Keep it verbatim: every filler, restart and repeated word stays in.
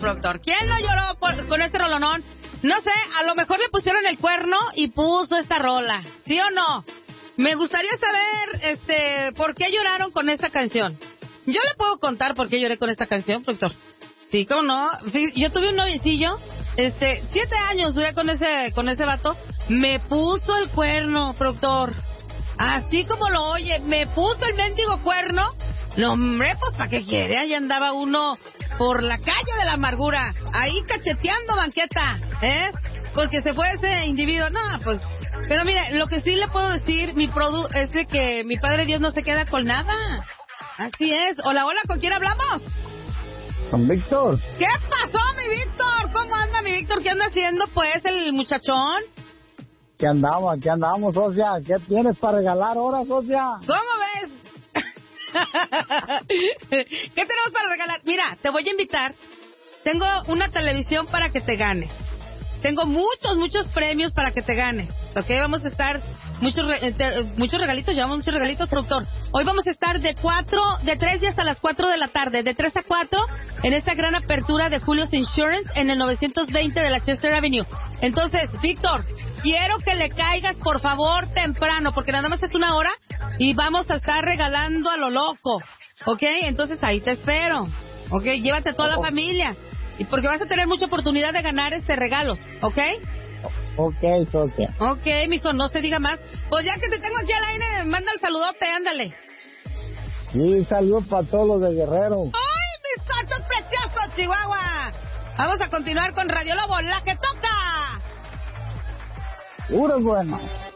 productor. ¿Quién no lloró por, con este rolonón? No sé, a lo mejor le pusieron el cuerno y puso esta rola. ¿Sí o no? Me gustaría saber, este, por qué lloraron con esta canción. Yo le puedo contar por qué lloré con esta canción, productor. Sí, ¿cómo no? Yo tuve un noviecillo, este, siete años duré con ese, con ese vato. Me puso el cuerno, productor. Así como lo oye, me puso el mendigo cuerno. No, hombre, pues, ¿para qué quiere? Ahí andaba uno por la calle de la amargura, ahí cacheteando banqueta, ¿eh? Porque se fue ese individuo. No, pues, pero mire, lo que sí le puedo decir, mi produ, es de que mi padre Dios no se queda con nada. Así es. Hola, hola, ¿con quién hablamos? Con Víctor. ¿Qué pasó, mi Víctor? ¿Cómo anda, mi Víctor? ¿Qué anda haciendo, pues, el muchachón? ¿Qué andamos? ¿Qué andamos, socia? ¿Qué tienes para regalar ahora, socia? ¿Cómo ves? ¿Qué tenemos para regalar? Mira, te voy a invitar. Tengo una televisión para que te ganes. Tengo muchos, muchos premios para que te ganes. ¿Ok? Vamos a estar... Muchos re, te, muchos regalitos, llevamos muchos regalitos, productor. Hoy vamos a estar de cuatro, de tres y hasta las cuatro de la tarde, de tres a cuatro, en esta gran apertura de Julio's Insurance en el novecientos veinte de la Chester Avenue. Entonces, Víctor, quiero que le caigas, por favor, temprano, porque nada más es una hora y vamos a estar regalando a lo loco. ¿Ok? Entonces ahí te espero. ¿Ok? Llévate a toda la familia. Y porque vas a tener mucha oportunidad de ganar este regalo. ¿Ok? Ok, socia. Ok, mijo, no se diga más. Pues ya que te tengo aquí al aire, manda el saludote, ándale. Sí, saludos para todos los de Guerrero. ¡Ay, mis cachos preciosos, Chihuahua! Vamos a continuar con Radio Lobo, la que toca. Puro bueno.